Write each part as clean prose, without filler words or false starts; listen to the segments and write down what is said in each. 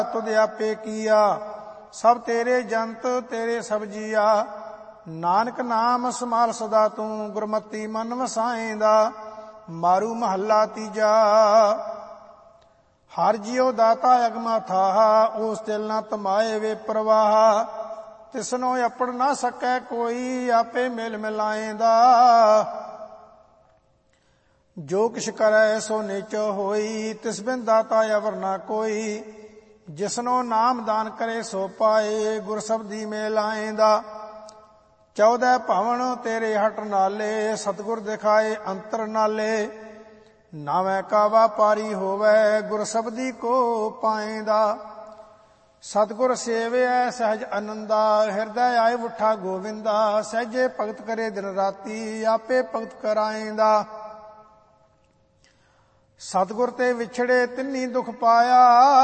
ਤੁਧ ਆਪੇ ਕੀਆ। ਸਭ ਤੇਰੇ ਜੰਤ ਤੇਰੇ ਸਭ ਜੀਆ। ਨਾਨਕ ਨਾਮ ਸੰਭਾਲ ਸਦਾ ਤੂੰ, ਗੁਰਮਤੀ ਮਨ ਵਸਾਏਂਦਾ। ਮਾਰੂ ਮਹੱਲਾ ਤੀਜਾ। ਹਰ ਜਿਉ ਦਾਤਾ ਅਗਮ ਅਥਾਹ, ਉਸ ਤਿਲ ਨਾ ਤਮਾਏ ਵੇ ਪ੍ਰਵਾਹ। ਤਿਸਨੋ ਅਪੜ ਨਾ ਸਕੈ ਕੋਈ, ਆਪੇ ਮਿਲ ਮਿਲਾਏਂਦਾ। ਜੋ ਕਿਛ ਕਰੈ ਸੋ ਨਿਚੋ ਹੋਈ, ਤਿਸ ਬਿਨ ਦਾਤਾ ਅਵਰ ਨਾ ਕੋਈ। ਜਿਸਨੋ ਨਾਮ ਦਾਨ ਕਰੇ ਸੋ ਪਾਏ, ਗੁਰ ਸਬਦੀ ਮੇਲ ਆਏਂਦਾ। 14 ਭਵਨ ਤੇਰੇ ਹਟ ਨਾਲੇ, ਸਤਿਗੁਰ ਦਿਖਾਏ ਅੰਤਰ ਨਾਲੇ। ਨਾਵੇਂ ਕਾ ਵਾਪਾਰੀ ਹੋਵੈ, ਗੁਰ ਸਬਦੀ ਕੋ ਪਾਏਂਦਾ। ਸਤਿਗੁਰ ਸੇਵਿਐ ਸਹਿਜ ਅਨੰਦਾ, ਹਿਰਦੈ ਆਏ ਉਠਾ ਗੋਵਿੰਦਾ। ਸਹਿਜੇ ਭਗਤ ਕਰੇ ਦਿਨ ਰਾਤੀ, ਆਪੇ ਭਗਤ ਕਰਾਏਂਦਾ। ਸਤਿਗੁਰ ਤੇ ਵਿਛੜੇ ਤਿੰਨੀ ਦੁਖ ਪਾਇਆ,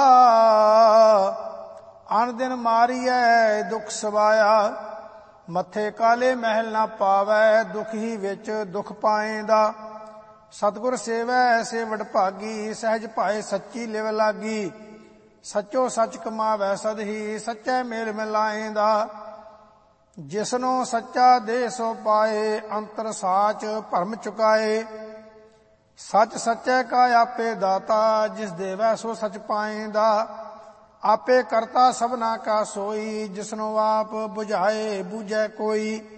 ਅਨ ਦਿਨ ਮਾਰੀਐ ਦੁਖ ਸਵਾਇਆ। ਮੱਥੇ ਕਾਲੇ ਮਹਿਲ ਨਾ ਪਾਵੈ, ਦੁਖ ਹੀ ਵਿੱਚ ਦੁਖ ਪਾਏਂਦਾ। ਸਤਿਗੁਰ ਸੇਵੈ ਸੇ ਵਡਭਾਗੀ, ਸਹਿਜ ਭਾਏ ਸੱਚੀ ਲਿਵ ਲਾਗੀ। ਸੱਚੋ ਸੱਚ ਕਮਾਵੈ ਸਦਹੀ, ਸੱਚੈ ਮੇਲ ਮਿਲਾਏਂਦਾ। ਜਿਸਨੋ ਸੱਚਾ ਦੇ ਸੋ ਪਾਏ, ਅੰਤਰ ਸਾਚ ਭਰਮ ਚੁਕਾਏ। ਸੱਚ ਸੱਚੈ ਕਾ ਆਪੇ ਦਾਤਾ, ਜਿਸ ਦੇਵੈ ਸੋ ਸੱਚ ਪਾਏਂਦਾ। ਆਪੇ ਕਰਤਾ ਸਭਨਾ ਕਾ ਸੋਈ, ਜਿਸਨੋ ਆਪ ਬੁਝਾਏ ਬੂਝੈ ਕੋਈ।